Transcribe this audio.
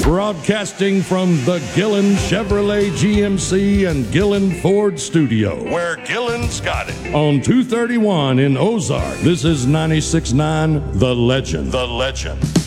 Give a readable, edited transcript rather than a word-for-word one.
Broadcasting from the Gillen Chevrolet GMC and Gillen Ford studio, where Gillen's got it. On 231 in Ozark, this is 96.9 The Legend. The Legend.